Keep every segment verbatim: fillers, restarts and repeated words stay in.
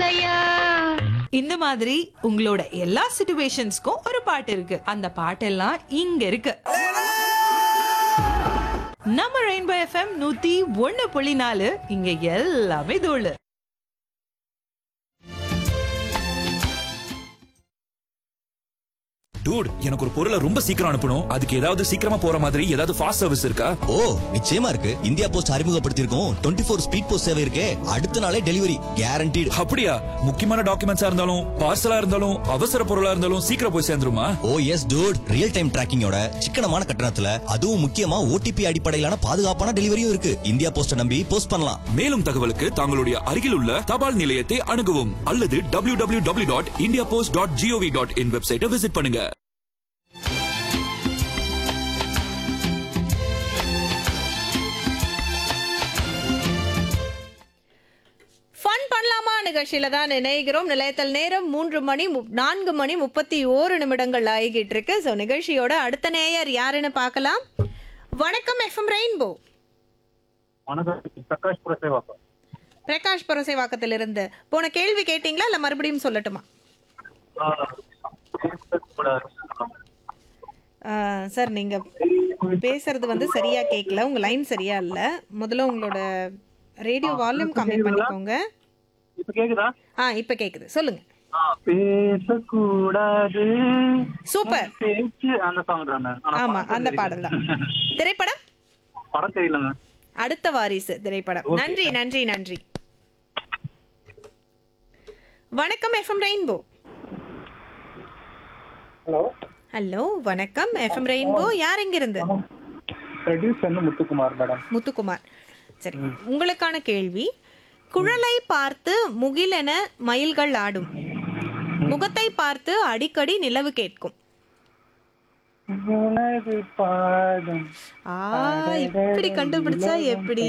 போதையா. இந்த மாதிரி உங்களோட எல்லா சிச்சுவேஷன்ஸ்க்கும் ஒரு பாட்டு இருக்கு. அந்த பாட்டெல்லாம் இங்க இருக்கு. நம்ம ரெயின்போ எஃப்எம் நூத்தி ஒண்ணு புள்ளி நாலு, இங்க எல்லாமே தோழு. டூட், எனக்கு ஒரு பொருளை ரொம்ப சீக்கிரம் அனுப்பணும். அதுக்கு ஏதாவது சீக்கிரமா போற மாதிரி ஏதாவது ஃபாஸ்ட் சர்வீஸ் இருக்கா? ஓ, நிச்சயமா இருக்கு. India post அறிமுகப்படுத்தியிருக்கோம் twenty four speed post சேவை இருக்கே. அடுத்த நாளே டெலிவரி கேரண்டீடு. அப்படியா? முக்கியமான டாக்குமெண்ட்ஸா இருந்தாலும் பார்சலா இருந்தாலும் அவசர பொருளா இருந்தாலும் சீக்கிரம் போய் சேர்ந்துருமா? ஓ எஸ் டூட், ரியல் டைம் டிராக்கிங்கோட சிக்கனமான கட்டணத்துல, அதுவும் முக்கியமா ஓடிபி அடிப்படையிலான பாதுகாப்பான டெலிவரியும் இருக்கு. இந்தியா போஸ்ட நம்பி போஸ்ட் பண்ணலாம். மேலும் தகவலுக்கு தங்களுடைய அருகில் உள்ள தபால் நிலையத்தை அணுகவும் அல்லது W W W dot India post dot gov dot in வெப்சைட்டை விசிட் பண்ணுங்க. ஃபன் பண்ணலாமா நிகழ்ச்சியில தான் நினைக்கிறோம். நிலையத்தில் நேரம் மூன்று மணி நான்கு மணி முப்பத்தி ஓரு நிமிடங்கள் ஆகிட்டு இருக்கு. ஸோ நிகழ்ச்சியோட அடுத்த நேயர் யாருன்னு பார்க்கலாம். வணக்கம் எஃப்எம் ரெயின்போ. வணக்கம், பிரகாஷ் புரசேவாக்கம். பிரகாஷ் புரசேவாக்கத்திலிருந்து. போன கேள்வி கேட்டீங்களா இல்ல மறுபடியும் சொல்லட்டுமா? சார் நீங்க பேசுறது வந்து சரியா கேட்கல, உங்க லைன் சரியா இல்ல. முதல்ல உங்களோட ரேடியோ வால்யூம் கம்மி பண்ணிக்கோங்க. இப்ப கேக்குதா? ஆ இப்ப கேக்குது, சொல்லுங்க. பேசக்கூடாது. சூப்பர். பேச்சு அந்த சாங் தானே? ஆமா, அந்த பாடல் தான். திரைப்படம் படம் தெரியலங்க. அடுத்த வாரிசு திரைப்படம். நன்றி நன்றி நன்றி. வணக்கம் எஃப்எம் ரெயின்போ. ஹலோ ஹலோ வணக்கம் எஃப்எம் ரெயின்போ. யார் எங்க இருந்து? Producer Muthukumar madam. முத்துக்குமார். சரி, உங்களுக்கான கேள்வி. குழலை பார்த்து முகிலென மயில்கள் ஆடும், முகத்தை பார்த்து அடிக்கடி நிலவு கேட்கும். ஆ, இப்படி கண்டுபிடிச்சா எப்படி?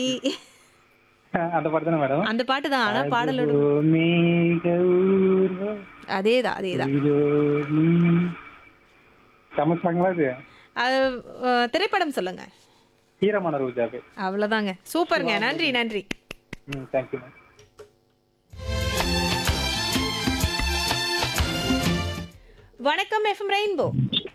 அந்த பாட்டு தானே மேடம்? அந்த பாட்டு தான். ஆனா பாடலோட அதேதான் அதேதான். அது அஹ், திரைப்படம் சொல்லுங்க. ஈரமான ரோஜாவே. அவ்வளவுதாங்க. சூப்பருங்க. நன்றி நன்றி. ம், தேங்க்யூ. வணக்கம் எஃப்எம் ரெயின்போ.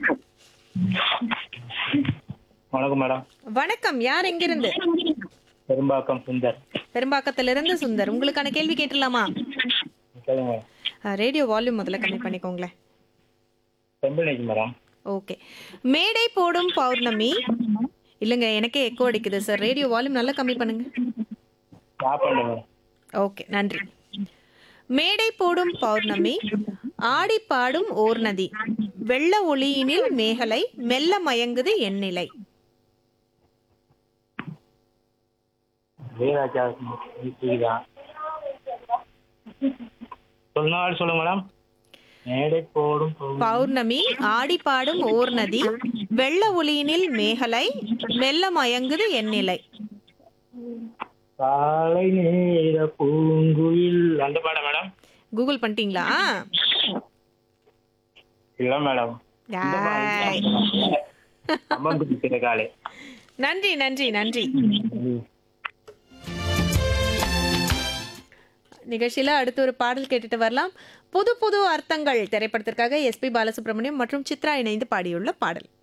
வணக்கம் மேடம். வணக்கம், யார் எங்கிருந்து? பெரும்பாக்கம் சுந்தர். பெரும்பாக்கத்திலிருந்து சுந்தர். உங்களுக்கான கேள்வி கேட்டுடலாமா? சொல்லுங்க. ரேடியோ வால்யூம் முதல்ல கம்மி பண்ணிக்கோங்களேன். செம்பிளைக்கு மேடம். ஓகே. மேடை போடும் பௌர்ணமி. இல்லைங்க, எனக்கே எக்கோ அடிக்குது சார். ரேடியோ வால்யூம் நல்லா கம்மி பண்ணுங்க. ஓகே, நன்றி. மேடை போடும் பௌர்ணமி, ஆடி பாடும் ஓர் நதி, வெள்ள ஒளியினில் மேகலை, மெல்ல மயங்குது எண்ணிலை. சொல்லுங்க மேடம். மேடை போடும் பௌர்ணமி, ஆடி பாடும் ஓர் நதி, வெள்ள ஒளியினில் மேகலை, மெல்ல மயங்குது எண்ணிலை. காலை நேர பூங்குயில் அந்த பாடம் மேடம். கூகுள் பண்ணிட்டீங்களா? இல்ல மேடம். ஆய். காலை. நன்றி நன்றி நன்றி. நிகழ்ச்சியில அடுத்து ஒரு பாடல் கேட்டுட்டு வரலாம். புது புது அர்த்தங்கள் திரைப்படத்திற்காக எஸ்பி பாலசுப்ரமணியம் மற்றும் சித்ரா இணைந்து பாடியுள்ள பாடல்.